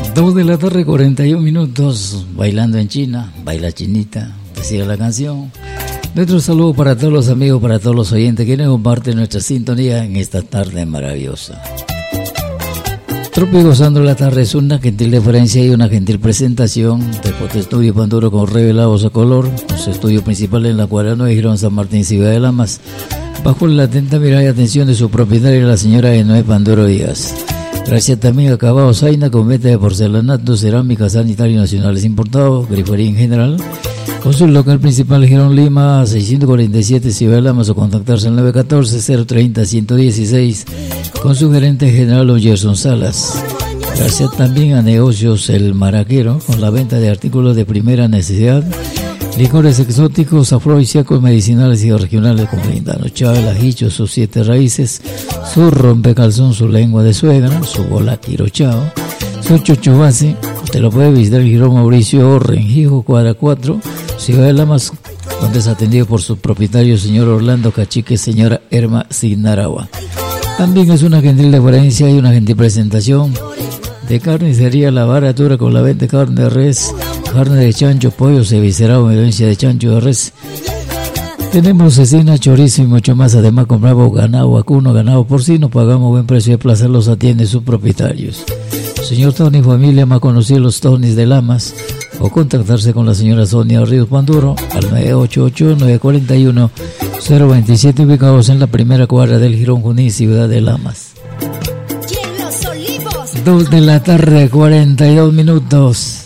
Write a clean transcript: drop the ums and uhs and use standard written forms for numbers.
2 de la tarde, 41 minutos, bailando en China, baila chinita, decía la canción. Nuestro saludo para todos los amigos, para todos los oyentes que nos comparten nuestra sintonía en esta tarde maravillosa. Tropi gozando la tarde es una gentil referencia y una gentil presentación de Fotoestudio Panduro con revelados a color, con su estudio principal en la Cuadra 9 Girón San Martín, Ciudad de Lamas, bajo la atenta mirada y atención de su propietaria, la señora Enoé Panduro Díaz. Gracias también a Acabado Zaina, con venta de porcelanato, cerámica, sanitario nacionales importados, grifería en general, con su local principal Girón Lima, 647 Ciudad de Lamas, o contactarse al 914-030-116 con su gerente general don Gerson Salas. Gracias también a Negocios El Maraquero, con la venta de artículos de primera necesidad, licores exóticos, afrodisíacos, medicinales y regionales como lindano, chávez, ajicho, sus 7 raíces, su rompecalzón, su lengua de suegra, su bola quirochao, su chochobase. Usted lo puede visitar en Girón Mauricio Orrenjijo, Cuadra 4, Ciudad de Lamas, donde es atendido por su propietario, señor Orlando Cachique, señora Erma Signaragua. También es una gentil referencia y una gentil presentación de Carnicería La Baratura, con la venta de carne de res, carne de chancho, pollo, cevicerado, medencia de chancho de res. Tenemos cecina, chorizo y mucho más. Además, compramos ganado vacuno, ganado porcino, pagamos buen precio de placer, los atiende sus propietarios. Señor Tony Familia, más conocido los Tonys de Lamas, o contactarse con la señora Sonia Ríos Panduro al 988-941-027, ubicados en la primera cuadra del Girón Junín, Ciudad de Lamas. 2 de la tarde, 42 minutos.